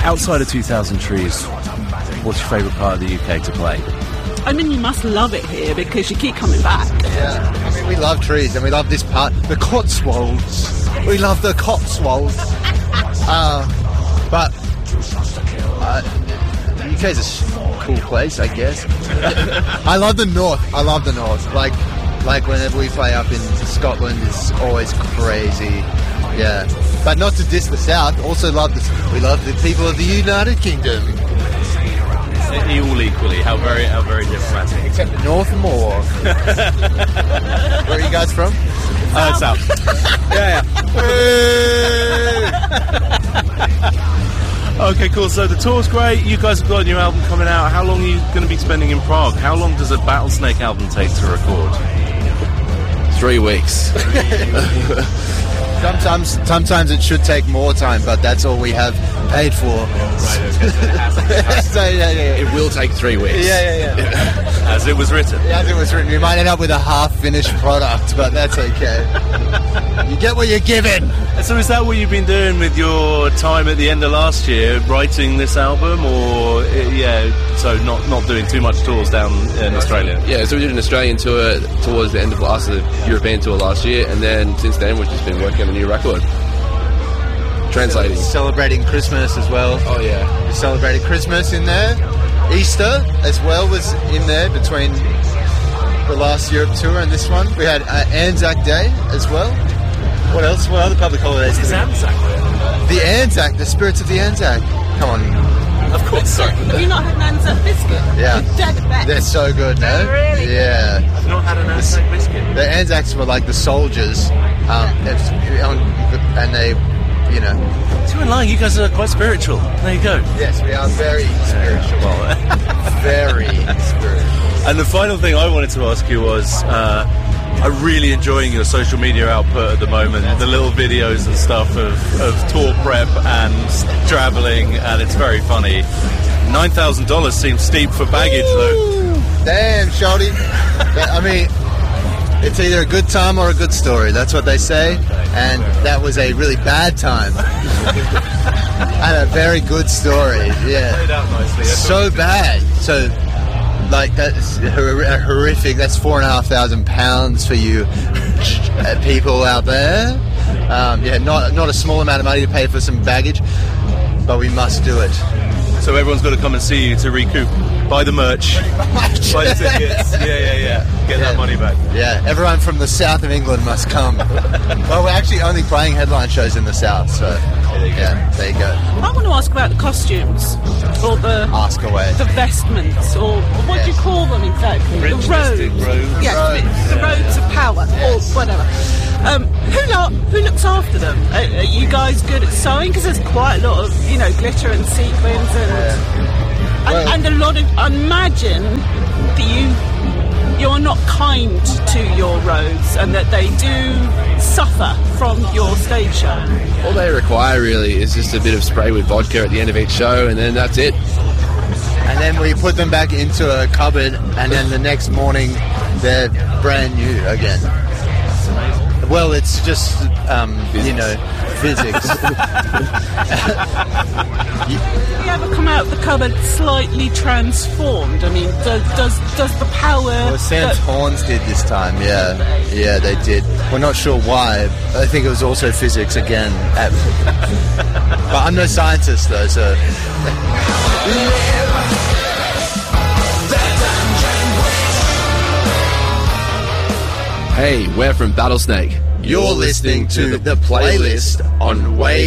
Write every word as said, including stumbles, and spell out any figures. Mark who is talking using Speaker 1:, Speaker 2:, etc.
Speaker 1: Outside of two thousand Trees, what's your favourite part of the U K to play?
Speaker 2: I mean, you must love it here because you keep coming back.
Speaker 3: Yeah, I mean, we love trees and we love this part, the Cotswolds. We love the Cotswolds. Uh, but uh, the U K is a cool place, I guess. I love the north. I love the north. Like, like whenever we play up in Scotland, it's always crazy. Yeah, but not to diss the south. Also love this. We love the people of the United Kingdom.
Speaker 1: All equally, how very how very diplomatic.
Speaker 3: Except the north more. Where are you guys from?
Speaker 1: Uh, south. Yeah, yeah. Okay, cool. So the tour's great. You guys have got a new album coming out. How long are you going to be spending in Prague? How long does a Battlesnake album take to record?
Speaker 4: Three weeks.
Speaker 3: Sometimes, sometimes it should take more time, but that's all we have paid for.
Speaker 4: Right, okay.
Speaker 3: So, yeah, yeah, yeah.
Speaker 4: It will take three weeks.
Speaker 3: Yeah, yeah, yeah.
Speaker 1: As it was written.
Speaker 3: As it was written, we might end up with a half-finished product, but that's okay. You get what you're given.
Speaker 1: So is that what you've been doing with your time at the end of last year, writing this album, or yeah, so not not doing too much tours down in Australia?
Speaker 4: Yeah, so we did an Australian tour towards the end of last, the European tour last year, and then since then we've just been working on a new record. Translating.
Speaker 3: Celebrating Christmas as well.
Speaker 4: Oh yeah.
Speaker 3: We celebrated Christmas in there. Easter as well was in there between the last Europe tour and this one. We had uh, Anzac Day as well. What else? What other public holidays?
Speaker 1: What is Anzac?
Speaker 3: The Anzac, the spirits of the Anzac. Come on.
Speaker 1: Of course so.
Speaker 2: Have you not had an Anzac biscuit?
Speaker 3: Yeah.
Speaker 2: With dead best.
Speaker 3: They're so good, no?
Speaker 2: Oh, really?
Speaker 3: Yeah.
Speaker 1: I've not had an Anzac biscuit.
Speaker 3: The Anzacs were like the soldiers, um, and they, you know.
Speaker 1: So in line, you guys are quite spiritual. There you go.
Speaker 3: Yes, we are very spiritual. Very spiritual.
Speaker 1: And the final thing I wanted to ask you was, uh, I'm really enjoying your social media output at the moment, the little videos and stuff of, of tour prep and travelling, and it's very funny. nine thousand dollars seems steep for baggage, though.
Speaker 3: Damn, shawty. I mean, it's either a good time or a good story. That's what they say. And that was a really bad time. And a very good story. Yeah. So bad. So, like, that's hor- horrific. That's four and a half thousand pounds for you people out there. Um, yeah, not not a small amount of money to pay for some baggage, but we must do it.
Speaker 1: So everyone's got to come and see you to recoup. Buy the merch. Buy the tickets. Yeah, yeah, yeah. Get
Speaker 3: Yeah.
Speaker 1: that money back.
Speaker 3: Yeah, everyone from the south of England must come. Well, we're actually only playing headline shows in the south, so yeah, there you go.
Speaker 2: I want to ask about the costumes, or the
Speaker 3: Ask away.
Speaker 2: the vestments, or what do you call them exactly? The robes.
Speaker 1: robes.
Speaker 2: Yeah,
Speaker 3: Robes.
Speaker 2: the robes of power, or whatever. Um, who, lo- who looks after them? Are, are you guys good at sewing? Because there's quite a lot of, you know, glitter and sequins and
Speaker 3: Well-
Speaker 2: and, and a lot of. I imagine that you you're not kind to your robes, and that they do suffer from your stage show.
Speaker 4: All they require really is just a bit of spray with vodka at the end of each show, and then that's it.
Speaker 3: And then we put them back into a cupboard, and then the next morning they're brand new again. Well, it's just, um, you know, physics.
Speaker 2: Do you ever come out of the cupboard slightly transformed? I mean, does does, does the power...
Speaker 3: Well, Sam's
Speaker 2: that-
Speaker 3: Horns did this time, yeah. Yeah, they did. We're not sure why. I think it was also physics again. At, but I'm no scientist, though, so...
Speaker 4: Hey, we're from Battlesnake.
Speaker 3: You're listening to The Playlist on Wave